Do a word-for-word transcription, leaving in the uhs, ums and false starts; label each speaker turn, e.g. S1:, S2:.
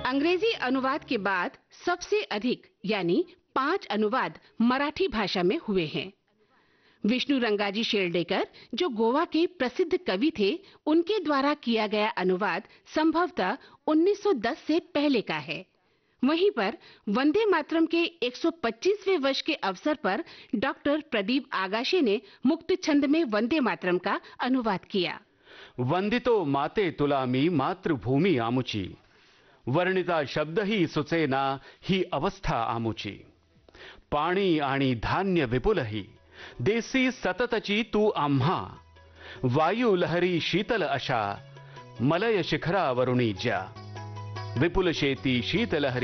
S1: अंग्रेजी अनुवाद के बाद सबसे अधिक यानी पांच अनुवाद मराठी भाषा में हुए हैं। विष्णु रंगाजी शेरडेकर, जो गोवा के प्रसिद्ध कवि थे, उनके द्वारा किया गया अनुवाद संभवतः उन्नीस सौ दस से पहले का है। वहीं पर वंदे मातरम के एक सौ पच्चीसवें वर्ष के अवसर पर डॉक्टर प्रदीप आगाशे ने मुक्त छंद में वंदे मातरम का अनुवाद किया।
S2: वंदितो माते तुलामी मातृभूमी आमुची, वर्णिता शब्द ही सुचेना ही अवस्था आमुची। पाणी आणि धान्य विपुलही देसी सततची तू आम्हा, वायू लहरी शीतल अशा मलय शिखरावरुणी ज्या। विपुल शेती शीतलहरी